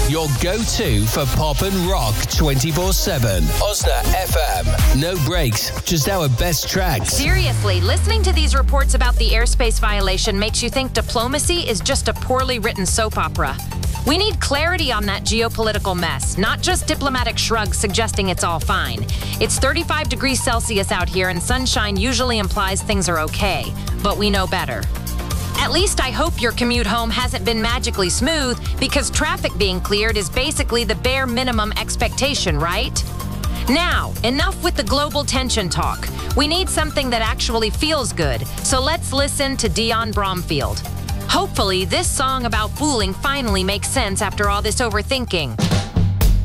your go-to for pop and rock 24/7. Osna FM. No breaks, just our best tracks. Seriously, listening to these reports about the airspace violation makes you think diplomacy is just a poorly written soap opera. We need clarity on that geopolitical mess, not just diplomatic shrugs suggesting it's all fine. It's 35 degrees Celsius out here, and sunshine usually implies things are okay, but we know better. At least I hope your commute home hasn't been magically smooth, because traffic being cleared is basically the bare minimum expectation, right? Now, enough with the global tension talk. We need something that actually feels good, so let's listen to Dion Bromfield. Hopefully, this song about fooling finally makes sense after all this overthinking.